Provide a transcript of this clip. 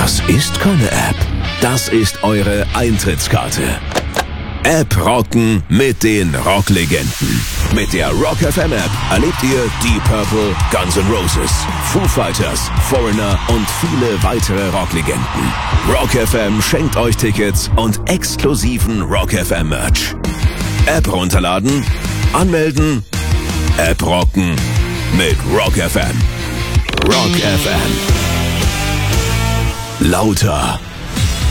Das ist keine App. Das ist eure Eintrittskarte. App rocken mit den Rocklegenden. Mit der Rock FM App erlebt ihr Deep Purple, Guns N' Roses, Foo Fighters, Foreigner und viele weitere Rocklegenden. Rock FM schenkt euch Tickets und exklusiven Rock FM Merch. App runterladen, anmelden, App rocken mit Rock FM. Rock FM. Lauter.